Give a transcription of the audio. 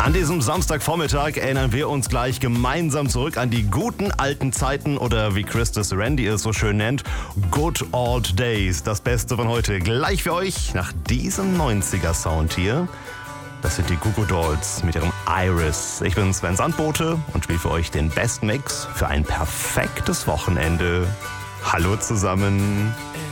An diesem Samstagvormittag erinnern wir uns gleich gemeinsam zurück an die guten alten Zeiten oder wie Chris das Randy es so schön nennt, Good Old Days. Das Beste von heute gleich für euch nach diesem 90er-Sound hier. Das sind die Goo Goo Dolls mit ihrem Iris. Ich bin Sven Sandbote und spiele für euch den Best Mix für ein perfektes Wochenende. Hallo zusammen.